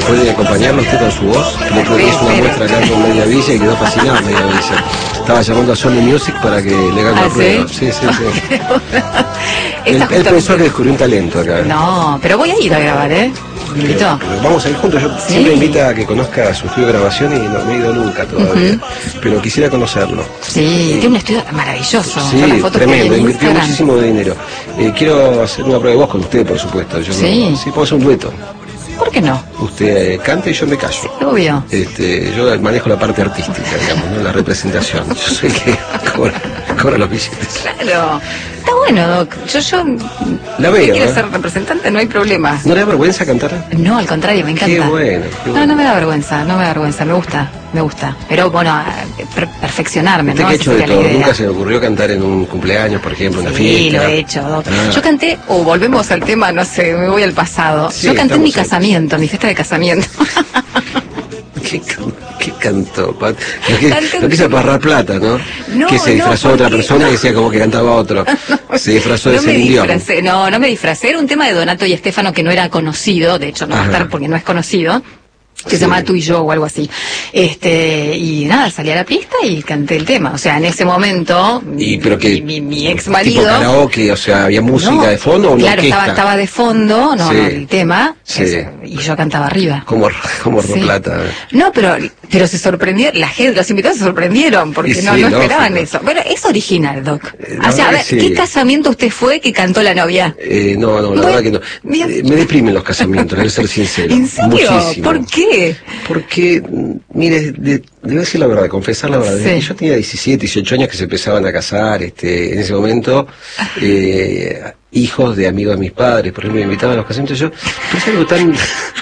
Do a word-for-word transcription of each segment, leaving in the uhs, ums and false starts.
¿Puede acompañarlo usted con su voz? Le creo que hizo una muestra acá con Media Villa y quedó fascinado Media Villa. Estaba llamando a Sony Music para que le hagan la ¿Ah, prueba. sí? Sí, sí, sí. Él, él pensó que descubrió un talento acá. No, pero voy a ir a grabar, ¿eh? Me invitó. Pero vamos a ir juntos. Yo ¿Sí? siempre invita a que conozca su estudio de grabación y no me he ido nunca todavía. Uh-huh. Pero quisiera conocerlo. Sí, eh, tiene un estudio maravilloso. Sí, las fotos tremendo. que Invirtió muchísimo dinero. Eh, quiero hacer una prueba de voz con usted, por supuesto. Yo sí. No, sí, puedo hacer un dueto. ¿Por qué no? Usted eh, canta y yo me callo. Obvio. Este, yo manejo la parte artística, digamos, ¿no? La representación. Yo soy el que cobra, cobra los billetes. Claro. Está bueno, Doc. Yo, yo... La veo, quiero ¿eh? ser representante, no hay problema. ¿No le da vergüenza cantar? No, al contrario, me encanta. Qué bueno, qué bueno. No, no me da vergüenza, no me da vergüenza, me gusta, me gusta. Pero bueno, per perfeccionarme, ¿Usted ¿no? qué ha hecho de todo? ¿Nunca se le ocurrió cantar en un cumpleaños, por ejemplo, en una sí, fiesta? Sí, lo he hecho, Doc. Ah. Yo canté, o oh, volvemos al tema, no sé, me voy al pasado. Sí, yo canté en mi ahí. casamiento, en mi fiesta de casamiento. ¿Qué, qué cantó, Pat? Lo que, lo que hizo para ahorrar plata, ¿no? No, que se disfrazó no, otra porque, persona no. y decía como que cantaba otro. No, se disfrazó de no me Celine Dion. disfracé, no, no me disfracé. Era un tema de Donato y Estefano que no era conocido, de hecho no va a estar porque no es conocido. Que sí. Se llama Tú y Yo o algo así. Este, y nada, salí a la pista y canté el tema. O sea, en ese momento, y, pero que, mi, mi, mi ex marido. ¿Tipo karaoke? O sea, ¿había música no, de fondo o una claro, orquesta? Estaba, estaba de fondo, no, sí. no, el tema. Sí. Eso, y yo cantaba arriba. Como, como sí. Roplata. No, pero, pero se sorprendieron, la gente, los invitados se sorprendieron porque sí, no, no esperaban lógico. eso. Bueno, es original, Doc. Eh, o sea, a ver, sí. ¿qué casamiento usted fue que cantó la novia? Eh, no, no, la bueno, verdad que no. Eh, me deprimen los casamientos, debo ser sincero. ¿En serio? Muchísimo. ¿Por qué? Porque, mire, de, debo decir la verdad, confesar la verdad. Sí. Yo tenía diecisiete, dieciocho años que se empezaban a casar, este, en ese momento, eh, hijos de amigos de mis padres, por ejemplo, me invitaban a los casamientos. Yo, pero es algo tan...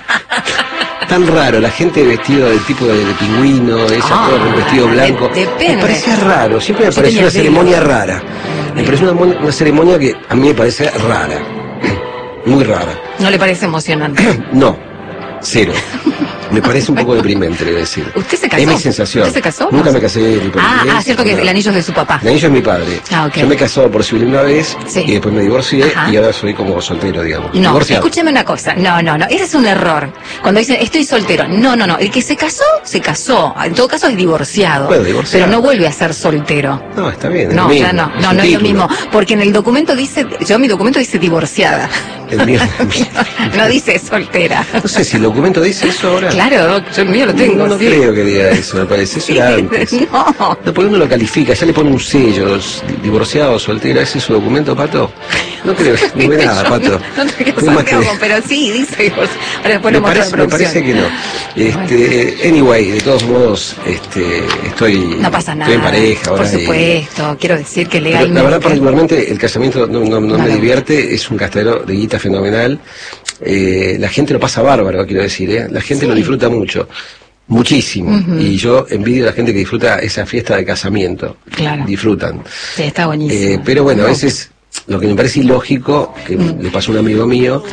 tan raro, la gente vestido del tipo de, de pingüino, esa ah, con un vestido blanco. De, me parecía raro, siempre me pareció una ceremonia rara. Me pareció una, una ceremonia que a mí me parece rara. Muy rara. ¿No le parece emocionante? No, cero. Me parece un poco deprimente, le voy a decir. ¿Usted se casó? Es mi sensación. ¿Usted se casó? Nunca me casé ni por Ah, inglés, ah, cierto que no. El anillo es de su papá. El anillo es mi padre. Ah, okay. Yo me casé por civil una vez sí. y después me divorcié. Ajá. Y ahora soy como soltero, digamos. No, divorciado. Escúcheme una cosa. No, no, no. Ese es un error. Cuando dicen estoy soltero. No, no, no. El que se casó, se casó. En todo caso es divorciado. Bueno, divorciado. Pero no vuelve a ser soltero. No, está bien. Es no, lo mismo, ya no. es No, no es lo título. mismo. Porque en el documento dice, yo mi documento dice divorciada. El mío, no dice soltera. No sé si el documento dice eso ahora. Claro, yo el mío lo tengo. No, no sí. creo que diga eso, me parece. Eso sí, era antes. No. No, porque uno lo califica, ya le pone un sello, divorciado, soltera. ¿Ese es su documento, Pato? No creo, no ve nada, Pato. No, no te quiero saber cómo, pero sí, dice divorciado. Ahora después me, lo parece, me parece que no. Este, bueno. Anyway, de todos modos, este, estoy, no pasa nada, estoy en pareja ahora. Por supuesto, y... quiero decir que legalmente... Pero la verdad, particularmente, el casamiento no, no, no, no me divierte, es un gastadero de guita fenomenal. Eh, la gente lo pasa bárbaro, quiero decir, ¿eh? La gente sí. lo disfruta mucho. Muchísimo. Uh-huh. Y yo envidio a la gente que disfruta esa fiesta de casamiento. Claro. Disfrutan. Sí, está buenísimo. Eh, pero bueno, no. a veces lo que me parece ilógico, que mm. le pasó a un amigo mío,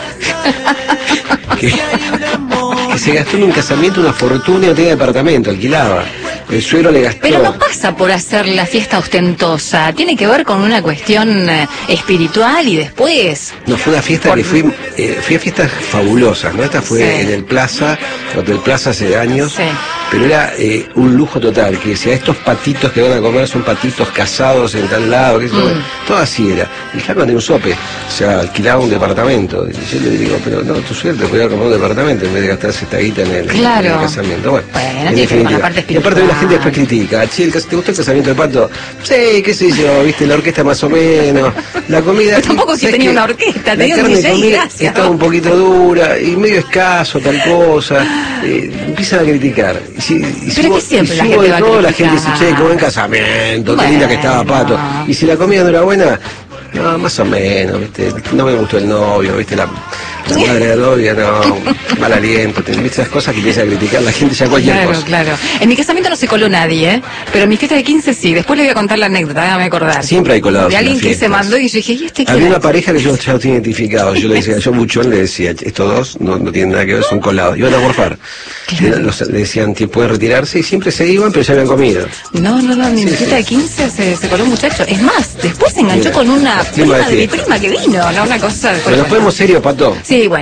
que, que se gastó en un casamiento una fortuna y no tenía departamento, alquilaba. El suegro le gastó. Pero no pasa por hacer la fiesta ostentosa, tiene que ver con una cuestión eh, espiritual y después... No, fue una fiesta por... que fui, eh, fui a fiestas fabulosas, ¿no? Esta fue sí. en el Plaza, Hotel Plaza hace años, sí. pero era eh, un lujo total, que decía, estos patitos que van a comer son patitos casados en tal lado, que eso, mm. bueno, todo así era. El flaco tenía un sope, o sea, alquilaba un departamento. Y yo le digo, pero no, tu suerte, podía comprar un departamento en vez de gastarse esta guita en el, claro. en el casamiento. Bueno, bueno en definitiva. La parte y aparte la gente después critica, che, ¿te gustó el casamiento de Pato? Sí, qué sé yo, viste, la orquesta más o menos, la comida... Pero tampoco si tenía una orquesta, tenía un D J, gracias. Estaba un poquito dura y medio escaso, tal cosa, eh, empiezan a criticar. Y si, y pero que siempre y la gente de va todo, a la gente dice, che, qué buen casamiento, bueno. qué linda que estaba Pato. Y si la comida no era buena, no, más o menos, viste, no me gustó el novio, viste, la... La madre de la novia, no, mal aliento, ¿viste? Esas cosas que empieza a criticar la gente ya cualquier claro, cosa. Claro, claro. En mi casamiento no se coló nadie, ¿eh? Pero en mi fiesta de quince sí. Después le voy a contar la anécdota, déjame acordar. Siempre hay colados. De alguien que se mandó y yo dije, ¿y este qué? Había una pareja que yo ya lo tenía identificado. Yo le decía, yo Buchón le decía, estos dos no, no tienen nada que ver, son colados. Iban a morfar. Claro. Los, le decían que pueden retirarse y siempre se iban, pero ya habían comido. No, no, no, en mi sí, fiesta sí. de quince se, se coló un muchacho. Es más, después se enganchó Mira, con una prima de, de mi prima que vino, ¿no? Una cosa. Pero nos ponemos serios, Pato. Sí, bueno.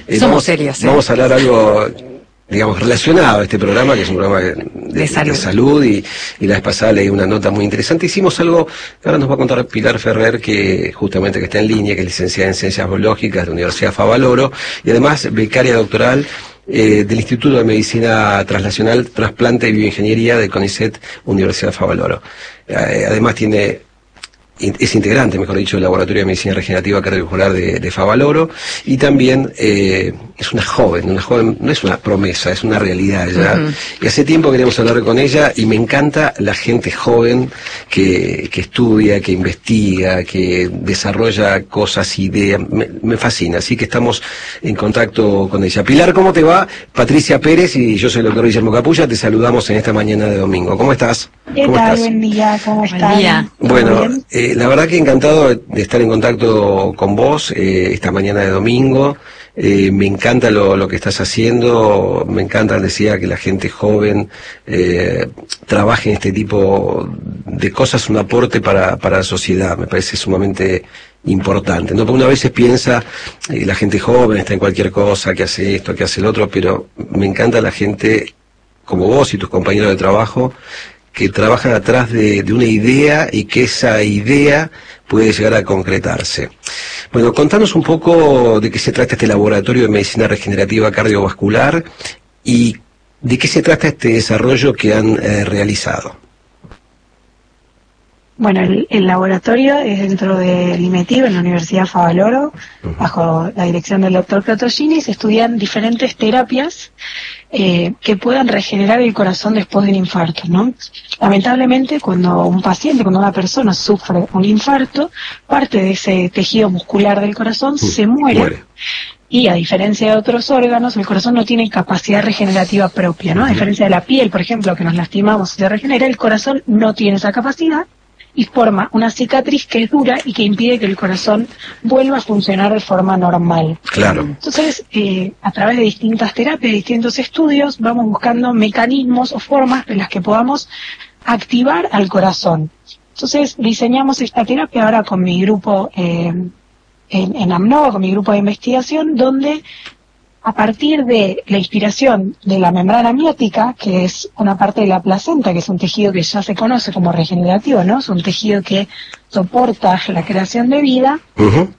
Eh, Somos vamos, serios. ¿eh? Vamos a hablar algo, digamos, relacionado a este programa, que es un programa de, de, de salud, de salud y, y la vez pasada leí una nota muy interesante. Hicimos algo que ahora nos va a contar Pilar Ferrer, que justamente que está en línea, que es licenciada en Ciencias Biológicas de la Universidad Favaloro, y además becaria doctoral eh, del Instituto de Medicina Translacional, Trasplante y Bioingeniería de CONICET, Universidad Favaloro. Eh, además tiene... es integrante, mejor dicho, del Laboratorio de Medicina Regenerativa Cardiovascular de, de Favaloro, y también eh, es una joven, una joven, no es una promesa, es una realidad ya. Uh-huh. Y hace tiempo queremos hablar con ella, y me encanta la gente joven que, que estudia, que investiga, que desarrolla cosas, ideas, me, me fascina, así que estamos en contacto con ella. Pilar, ¿cómo te va? Patricia Pérez y yo soy el doctor Guillermo Capulla, te saludamos en esta mañana de domingo. ¿Cómo estás? ¿Qué ¿Cómo tal? estás? Buen día, ¿cómo estás? Buen día. Bueno, eh, la verdad que encantado de estar en contacto con vos eh, esta mañana de domingo. Eh, me encanta lo, lo que estás haciendo, me encanta, decía, que la gente joven eh, trabaje en este tipo de cosas, un aporte para, para la sociedad, me parece sumamente importante, ¿no? Porque una vez piensa, eh, la gente joven está en cualquier cosa, que hace esto, que hace el otro, pero me encanta la gente como vos y tus compañeros de trabajo, que trabajan atrás de, de una idea y que esa idea puede llegar a concretarse. Bueno, contanos un poco de qué se trata este Laboratorio de Medicina Regenerativa Cardiovascular y de qué se trata este desarrollo que han eh, realizado. Bueno, el, el laboratorio es dentro del IMETIB, en la Universidad Favaloro, uh-huh. bajo la dirección del doctor Protoggini. Se estudian diferentes terapias eh, que puedan regenerar el corazón después de un infarto, ¿no? Lamentablemente, cuando un paciente, cuando una persona sufre un infarto, parte de ese tejido muscular del corazón uh, se muere. muere. Y a diferencia de otros órganos, el corazón no tiene capacidad regenerativa propia, ¿no? A diferencia de la piel, por ejemplo, que nos lastimamos y se regenera, el corazón no tiene esa capacidad y forma una cicatriz que es dura y que impide que el corazón vuelva a funcionar de forma normal. Claro. Entonces, eh, a través de distintas terapias, distintos estudios, vamos buscando mecanismos o formas en las que podamos activar al corazón. Entonces, diseñamos esta terapia ahora con mi grupo eh, en, en AMNOVA, con mi grupo de investigación, donde a partir de la inspiración de la membrana amniótica, que es una parte de la placenta, que es un tejido que ya se conoce como regenerativo, ¿no? Es un tejido que soporta la creación de vida. Uh-huh.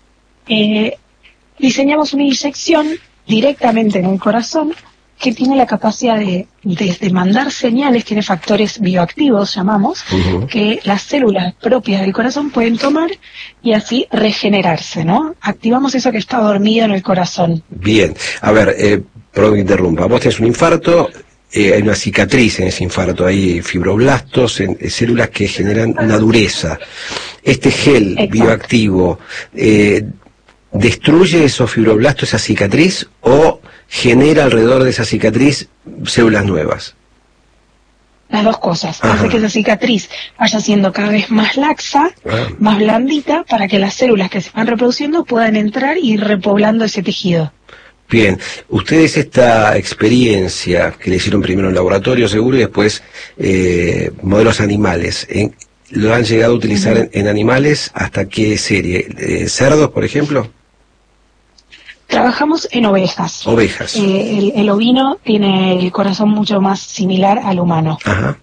Eh, diseñamos una inyección directamente en el corazón que tiene la capacidad de, de, de mandar señales, tiene factores bioactivos, llamamos, uh-huh. que las células propias del corazón pueden tomar y así regenerarse, ¿no? Activamos eso que está dormido en el corazón. Bien, a ver, eh, perdón que interrumpa, vos tenés un infarto, eh, hay una cicatriz en ese infarto, hay fibroblastos, en, en células que generan una dureza. Este gel Exacto. bioactivo, eh, ¿destruye esos fibroblastos, esa cicatriz, o genera alrededor de esa cicatriz células nuevas? Las dos cosas. Ajá. Hace que esa cicatriz vaya siendo cada vez más laxa, ah. más blandita, para que las células que se van reproduciendo puedan entrar y ir repoblando ese tejido. Bien, ustedes esta experiencia que le hicieron primero en laboratorio seguro y después eh, modelos animales, ¿eh? ¿Lo han llegado a utilizar uh-huh. en, en animales? ¿Hasta qué serie? Eh, ¿Cerdos, por ejemplo? Trabajamos en ovejas. Ovejas. Eh, el, el ovino tiene el corazón mucho más similar al humano. Ajá.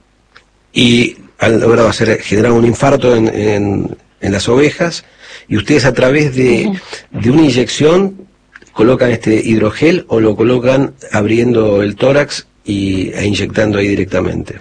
Y han logrado hacer, generar un infarto en, en, en las ovejas, y ustedes a través de, uh-huh. de una inyección colocan este hidrogel o lo colocan abriendo el tórax y, e inyectando ahí directamente.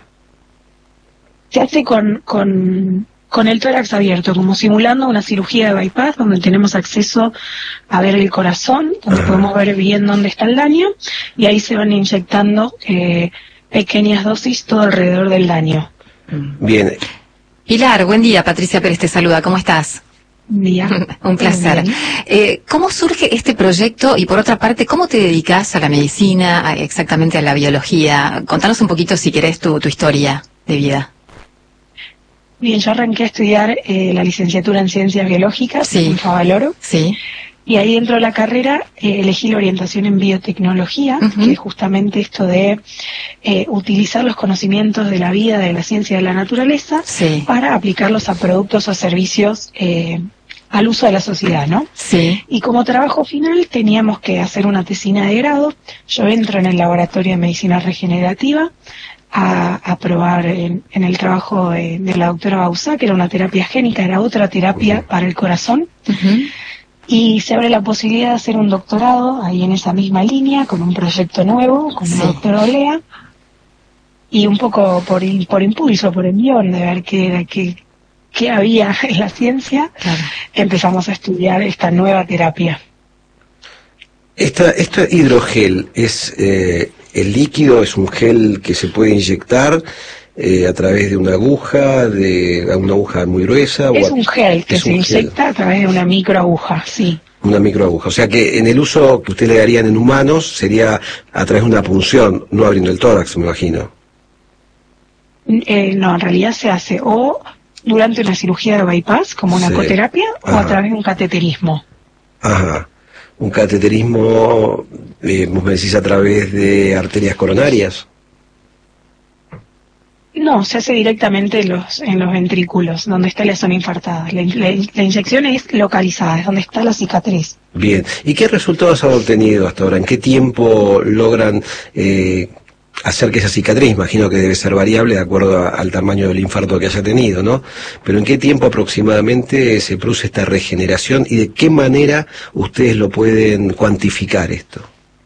Se hace con, con, con el tórax abierto, como simulando una cirugía de bypass, donde tenemos acceso a ver el corazón, donde Ajá. podemos ver bien dónde está el daño, y ahí se van inyectando eh, pequeñas dosis todo alrededor del daño. Bien. Pilar, buen día, Patricia Pérez te saluda, ¿cómo estás? Buen día. Un placer. Eh, ¿Cómo surge este proyecto y, por otra parte, cómo te dedicas a la medicina, a, exactamente a la biología? Contanos un poquito, si querés, tu, tu historia de vida. Bien, yo arranqué a estudiar eh, la licenciatura en Ciencias Biológicas sí. en Favaloro. Sí. Y ahí dentro de la carrera eh, elegí la orientación en biotecnología, uh-huh. que es justamente esto de eh, utilizar los conocimientos de la vida, de la ciencia de la naturaleza, sí. para aplicarlos a productos o servicios eh, al uso de la sociedad, ¿no? Sí. Y como trabajo final teníamos que hacer una tesina de grado. Yo entro en el laboratorio de medicina regenerativa a, a probar en, en el trabajo de, de la doctora Bauzá, que era una terapia génica, era otra terapia para el corazón. Uh-huh. Y se abre la posibilidad de hacer un doctorado ahí en esa misma línea, con un proyecto nuevo, con Sí. la doctora Olea. Y un poco por, por impulso, por envión, de ver qué era, qué, qué había en la ciencia, Claro. empezamos a estudiar esta nueva terapia. Esta, este hidrogel es eh, el líquido, es un gel que se puede inyectar eh, a través de una aguja, de una aguja muy gruesa. Es o a, un gel que se inyecta gel. a través de una microaguja, sí. Una microaguja. O sea que en el uso que usted le darían en humanos sería a través de una punción, no abriendo el tórax, me imagino. Eh, no, en realidad se hace o durante una cirugía de bypass, como una sí. coterapia, Ajá. o a través de un cateterismo. Ajá. Un cateterismo, eh, vos me decís, a través de arterias coronarias. No, se hace directamente en los, en los ventrículos, donde está la zona infartada. La, la, la inyección es localizada, es donde está la cicatriz. Bien. ¿Y qué resultados han obtenido hasta ahora? ¿En qué tiempo logran eh, hacer que esa cicatriz, imagino que debe ser variable de acuerdo a, al tamaño del infarto que haya tenido, ¿no? Pero ¿en qué tiempo aproximadamente se produce esta regeneración y de qué manera ustedes lo pueden cuantificar esto?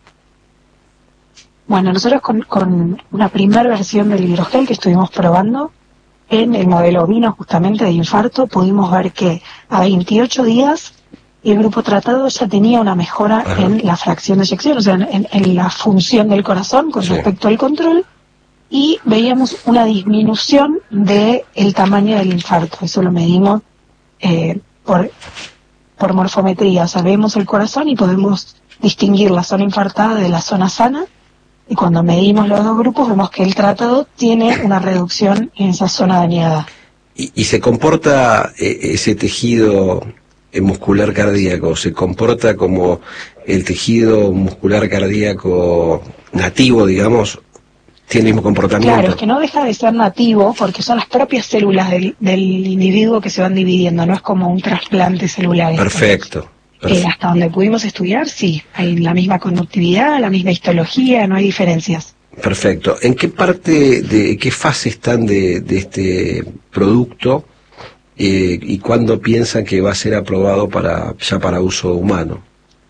Bueno, nosotros con, con una primera versión del hidrogel que estuvimos probando en el modelo ovino justamente de infarto, pudimos ver que a veintiocho días el grupo tratado ya tenía una mejora Ajá. en la fracción de eyección, o sea, en, en la función del corazón con sí. respecto al control, y veíamos una disminución del tamaño del infarto. Eso lo medimos eh, por, por morfometría, o sea, vemos el corazón y podemos distinguir la zona infartada de la zona sana, y cuando medimos los dos grupos vemos que el tratado tiene una reducción en esa zona dañada. ¿Y, y se comporta eh, ese tejido muscular cardíaco, se comporta como el tejido muscular cardíaco nativo, digamos, tiene el mismo comportamiento? Claro, es que no deja de ser nativo porque son las propias células del, del individuo que se van dividiendo, no es como un trasplante celular. Perfecto. Eh, hasta donde pudimos estudiar, sí, hay la misma conductividad, la misma histología, no hay diferencias. Perfecto. ¿En qué parte, de qué fase están de, de este producto eh, y cuándo piensan que va a ser aprobado para ya para uso humano?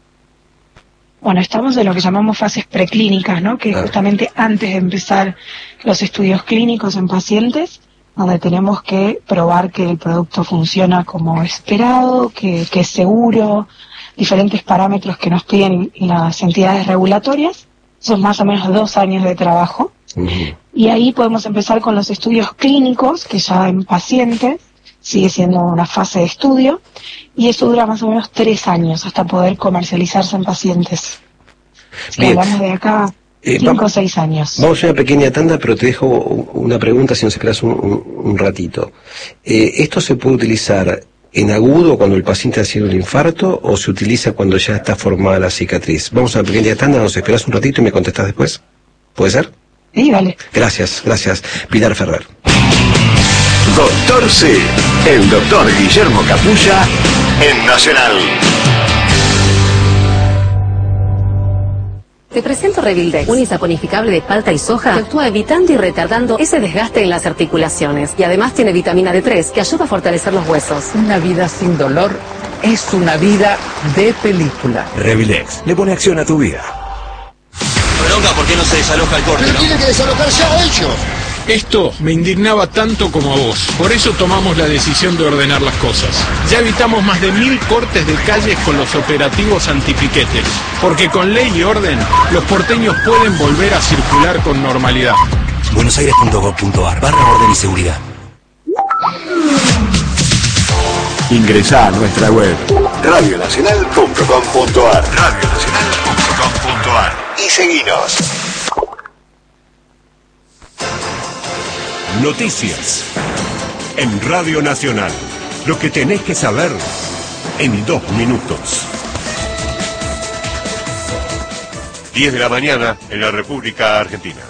Bueno, estamos en lo que llamamos fases preclínicas, ¿no? Que ah. justamente antes de empezar los estudios clínicos en pacientes, donde tenemos que probar que el producto funciona como esperado, que, que es seguro, diferentes parámetros que nos piden las entidades regulatorias. Son más o menos dos años de trabajo. Uh-huh. Y ahí podemos empezar con los estudios clínicos, que ya en pacientes sigue siendo una fase de estudio, y eso dura más o menos tres años hasta poder comercializarse en pacientes. Si hablamos de acá Eh, Cinco o seis años. Vamos a una pequeña tanda, pero te dejo una pregunta si nos esperas un, un, un ratito. Eh, ¿Esto se puede utilizar en agudo cuando el paciente ha sido un infarto o se utiliza cuando ya está formada la cicatriz? Vamos a una pequeña tanda, nos esperas un ratito y me contestas después. ¿Puede ser? Sí, vale. Gracias, gracias. Pilar Ferrer. Doctor C, el doctor Guillermo Capulla en Nacional. Te presento Revildex, un isaponificable de palta y soja que actúa evitando y retardando ese desgaste en las articulaciones. Y además tiene vitamina D tres que ayuda a fortalecer los huesos. Una vida sin dolor es una vida de película. Revildex le pone acción a tu vida. Bronca, ¿por qué no se desaloja el corte? Pero ¿no? tiene que desalojar ya ellos. Esto me indignaba tanto como a vos. Por eso tomamos la decisión de ordenar las cosas. Ya evitamos más de mil cortes de calles con los operativos antipiquetes. Porque con ley y orden, los porteños pueden volver a circular con normalidad. buenosaires punto gov punto ar barra orden y seguridad. Ingresá a nuestra web radio nacional punto com punto ar radio nacional punto com punto ar y seguinos. Noticias en Radio Nacional. Lo que tenés que saber en dos minutos. diez de la mañana en la República Argentina.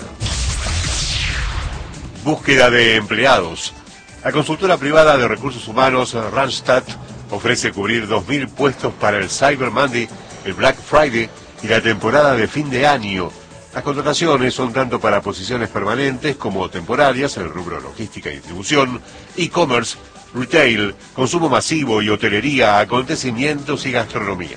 Búsqueda de empleados. La consultora privada de recursos humanos Randstad ofrece cubrir dos mil puestos para el Cyber Monday, el Black Friday y la temporada de fin de año. Las contrataciones son tanto para posiciones permanentes como temporarias en el rubro logística y distribución, e-commerce, retail, consumo masivo y hotelería, acontecimientos y gastronomía.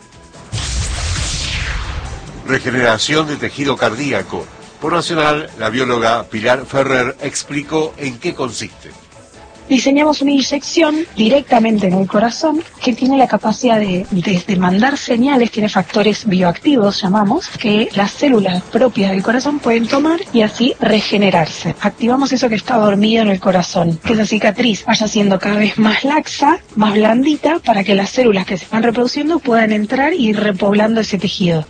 Regeneración de tejido cardíaco. Por Nacional, la bióloga Pilar Ferrer explicó en qué consiste. Diseñamos una inyección directamente en el corazón que tiene la capacidad de, de, de mandar señales, tiene factores bioactivos, llamamos, que las células propias del corazón pueden tomar y así regenerarse. Activamos eso que está dormido en el corazón, que esa cicatriz vaya siendo cada vez más laxa, más blandita, para que las células que se van reproduciendo puedan entrar y ir repoblando ese tejido.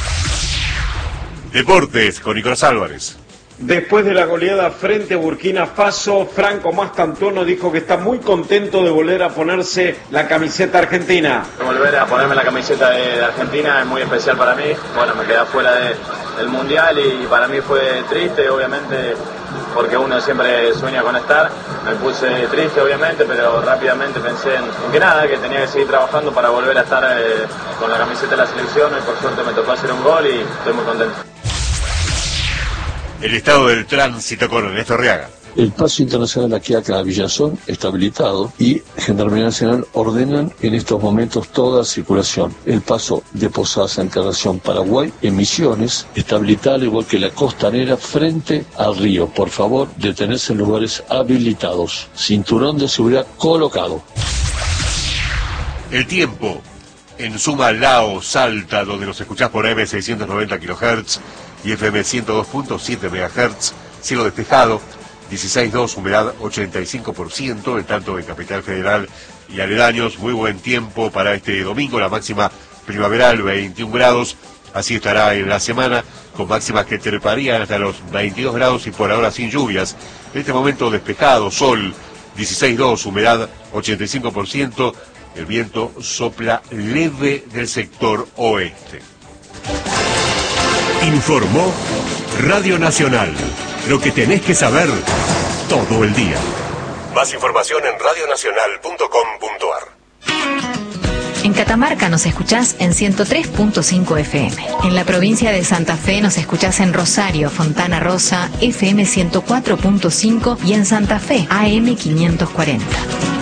Deportes con Nicolás Álvarez. Después de la goleada frente a Burkina Faso, Franco Mastantuono dijo que está muy contento de volver a ponerse la camiseta argentina. Volver a ponerme la camiseta de, de Argentina es muy especial para mí. Bueno, me quedé fuera de, del Mundial y para mí fue triste, obviamente, porque uno siempre sueña con estar. Me puse triste, obviamente, pero rápidamente pensé en, en que nada, que tenía que seguir trabajando para volver a estar eh, con la camiseta de la selección y por suerte me tocó hacer un gol y estoy muy contento. El estado del tránsito con Ernesto Arriaga. El paso internacional aquí a Villazón está habilitado y Gendarmería Nacional ordenan en estos momentos toda circulación. El paso de Posadas a Encarnación, Paraguay, en Misiones, está habilitado al igual que la costanera frente al río. Por favor, detenerse en lugares habilitados. Cinturón de seguridad colocado. El tiempo. En Suma, Lao, Salta, donde nos escuchás por A M seiscientos noventa kilohertz y F M ciento dos punto siete megahertz, cielo despejado, dieciséis punto dos, humedad ochenta y cinco por ciento, en tanto en Capital Federal y aledaños, muy buen tiempo para este domingo, la máxima primaveral, veintiún grados, así estará en la semana, con máximas que treparían hasta los veintidós grados y por ahora sin lluvias. En este momento despejado, sol, dieciséis punto dos, humedad ochenta y cinco por ciento, el viento sopla leve del sector oeste. Informó Radio Nacional. Lo que tenés que saber todo el día. Más información en radio nacional punto com punto ar. En Catamarca nos escuchás en ciento tres punto cinco F M. En la provincia de Santa Fe nos escuchás en Rosario, Fontana Rosa, F M ciento cuatro punto cinco y en Santa Fe, A M quinientos cuarenta.